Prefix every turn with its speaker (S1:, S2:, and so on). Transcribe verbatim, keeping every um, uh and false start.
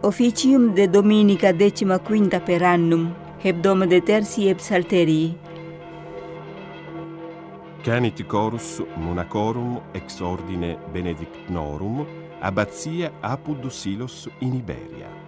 S1: Officium de Dominica decima quinta per annum, hebdom de tertii et psalterii.
S2: Canit chorus monacorum ex ordine benedictnorum, abbazia Apud Silos in Iberia.